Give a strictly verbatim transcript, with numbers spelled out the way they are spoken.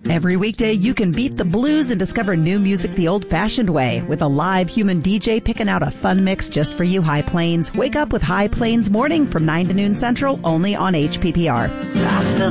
Every weekday, you can beat the blues and discover new music the old-fashioned way with a live human D J picking out a fun mix just for you, High Plains. Wake up with High Plains Morning from nine to noon Central, only on H P P R.